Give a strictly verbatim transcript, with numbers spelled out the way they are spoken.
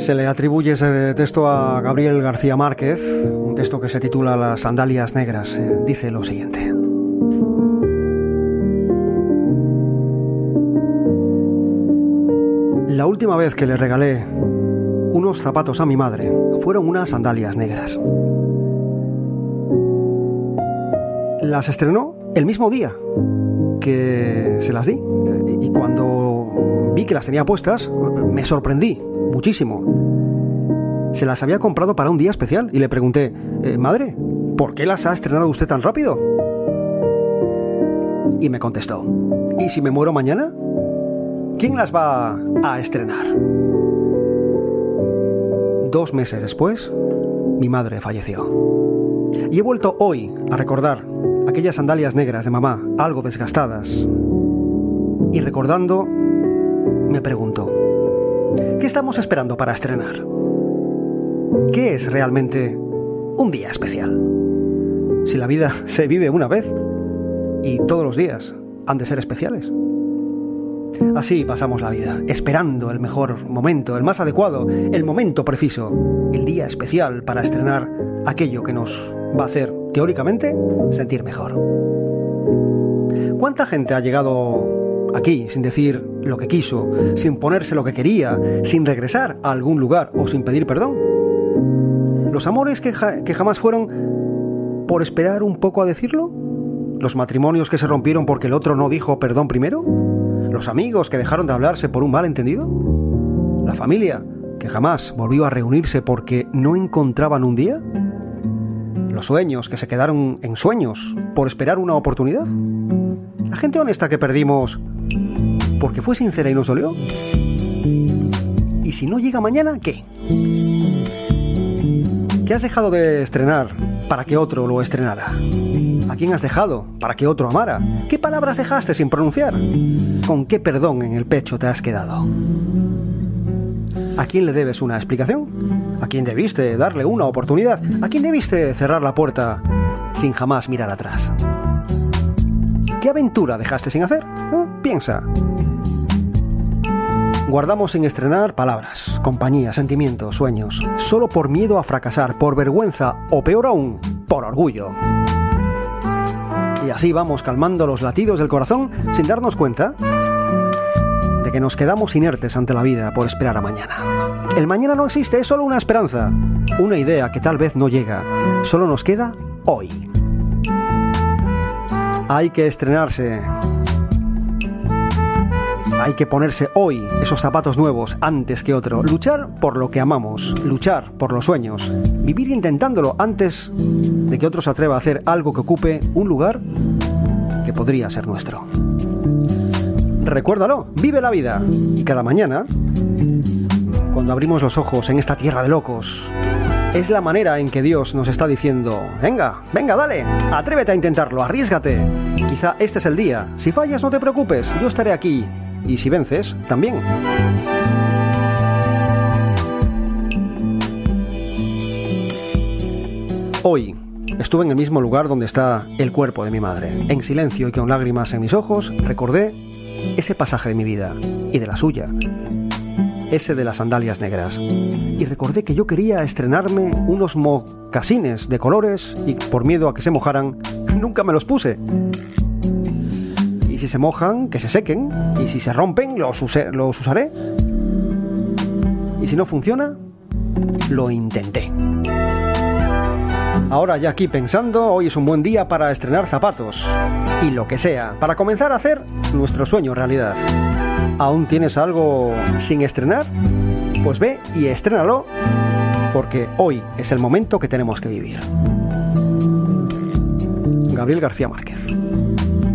Se le atribuye ese texto a Gabriel García Márquez, un texto que se titula Las sandalias negras. Dice lo siguiente: la última vez que le regalé unos zapatos a mi madre fueron unas sandalias negras. Las estrenó el mismo día que se las di, y cuando vi que las tenía puestas me sorprendí muchísimo. Se las había comprado para un día especial y le pregunté: eh, madre, ¿por qué las ha estrenado usted tan rápido? Y me contestó: ¿y si me muero mañana? ¿Quién las va a estrenar? Dos meses después, mi madre falleció. Y he vuelto hoy a recordar aquellas sandalias negras de mamá, algo desgastadas. Y recordando, me pregunto: ¿qué estamos esperando para estrenar? ¿Qué es realmente un día especial? Si la vida se vive una vez y todos los días han de ser especiales. Así pasamos la vida, esperando el mejor momento, el más adecuado, el momento preciso, el día especial para estrenar aquello que nos va a hacer, teóricamente, sentir mejor. ¿Cuánta gente ha llegado aquí sin decir lo que quiso, sin ponerse lo que quería, sin regresar a algún lugar o sin pedir perdón? ¿Los amores que, ja- que jamás fueron por esperar un poco a decirlo? ¿Los matrimonios que se rompieron porque el otro no dijo perdón primero? ¿Los amigos que dejaron de hablarse por un malentendido? ¿La familia que jamás volvió a reunirse porque no encontraban un día? ¿Los sueños que se quedaron en sueños por esperar una oportunidad? ¿La gente honesta que perdimos porque fue sincera y nos dolió? ¿Y si no llega mañana, qué? ¿Qué has dejado de estrenar para que otro lo estrenara? ¿A quién has dejado para que otro amara? ¿Qué palabras dejaste sin pronunciar? ¿Con qué perdón en el pecho te has quedado? ¿A quién le debes una explicación? ¿A quién debiste darle una oportunidad? ¿A quién debiste cerrar la puerta sin jamás mirar atrás? ¿Qué aventura dejaste sin hacer? ¿Eh? Piensa. Guardamos sin estrenar palabras, compañía, sentimientos, sueños, solo por miedo a fracasar, por vergüenza o peor aún, por orgullo. Y así vamos calmando los latidos del corazón sin darnos cuenta de que nos quedamos inertes ante la vida por esperar a mañana. El mañana no existe, es solo una esperanza, una idea que tal vez no llega. Solo nos queda hoy. Hay que estrenarse. Hay que ponerse hoy esos zapatos nuevos antes que otro. Luchar por lo que amamos, luchar por los sueños, vivir intentándolo antes de que otro se atreva a hacer algo que ocupe un lugar que podría ser nuestro. Recuérdalo, vive la vida. Y cada mañana, cuando abrimos los ojos en esta tierra de locos, es la manera en que Dios nos está diciendo: venga, venga, dale, atrévete a intentarlo, arriésgate. Quizá este es el día. Si fallas, no te preocupes, yo estaré aquí. Y si vences, también. Hoy estuve en el mismo lugar donde está el cuerpo de mi madre. En silencio y con lágrimas en mis ojos, recordé ese pasaje de mi vida y de la suya, ese de las sandalias negras. Y recordé que yo quería estrenarme unos mocasines de colores y por miedo a que se mojaran, nunca me los puse. Y si se mojan, que se sequen. Y si se rompen, los, use, los usaré. Y si no funciona, lo intenté. Ahora ya aquí pensando, hoy es un buen día para estrenar zapatos. Y lo que sea, para comenzar a hacer nuestro sueño realidad. ¿Aún tienes algo sin estrenar? Pues ve y estrénalo, porque hoy es el momento que tenemos que vivir. Gabriel García Márquez.